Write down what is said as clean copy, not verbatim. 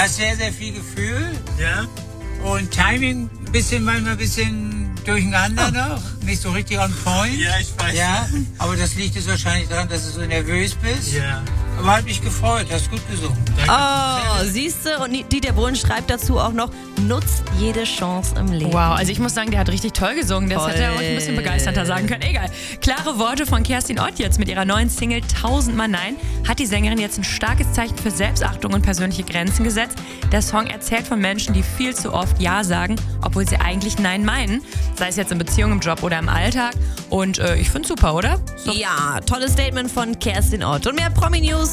Hast sehr, sehr viel Gefühl. Ja. Und Timing manchmal ein bisschen durcheinander noch. Nicht so richtig on point. Ja, ich weiß. Ja, aber das liegt jetzt wahrscheinlich daran, dass du so nervös bist. Ja. Aber hat mich gefreut, hast gut gesungen. Oh, siehste, und Dieter Bohlen schreibt dazu auch noch, nutzt jede Chance im Leben. Wow, also ich muss sagen, der hat richtig toll gesungen. Das hätte er auch ein bisschen begeisterter sagen können. Egal. Klare Worte von Kerstin Ott jetzt mit ihrer neuen Single 1000 Mal Nein. Hat die Sängerin jetzt ein starkes Zeichen für Selbstachtung und persönliche Grenzen gesetzt. Der Song erzählt von Menschen, die viel zu oft Ja sagen, obwohl sie eigentlich Nein meinen. Sei es jetzt in Beziehung, im Job oder im Alltag. Und ich find's super, oder? Ja, tolles Statement von Kerstin Ott. Und mehr Promi-News